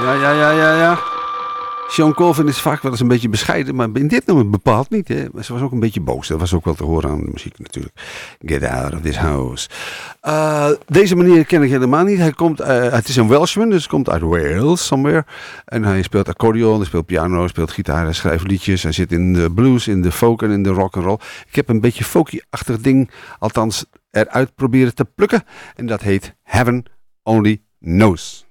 Ja. Sean Colvin is vaak wel eens een beetje bescheiden, maar in dit nummer bepaald niet. Hè. Ze was ook een beetje boos. Dat was ook wel te horen aan de muziek natuurlijk. Get out of this house. Deze meneer ken ik helemaal niet. Het is een Welshman, dus komt uit Wales, somewhere. En hij speelt accordeon, hij speelt piano, hij speelt gitaar, hij schrijft liedjes. Hij zit in de blues, in de folk en in de rock and roll. Ik heb een beetje folky-achtig ding, althans eruit proberen te plukken. En dat heet Heaven Only Knows.